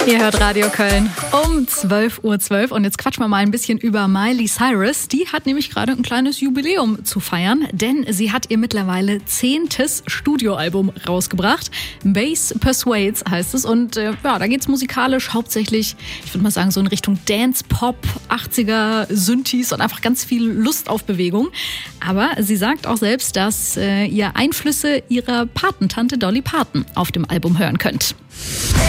Ihr hört Radio Köln um 12:12 Uhr und jetzt quatschen wir mal ein bisschen über Miley Cyrus. Die hat nämlich gerade ein kleines Jubiläum zu feiern, denn sie hat ihr mittlerweile 10. Studioalbum rausgebracht. Bass Persuades heißt es und da geht's musikalisch hauptsächlich, ich würde mal sagen, so in Richtung Dance-Pop, 80er Synthes und einfach ganz viel Lust auf Bewegung. Aber sie sagt auch selbst, dass ihr Einflüsse ihrer Patentante Dolly Parton auf dem Album hören könnt.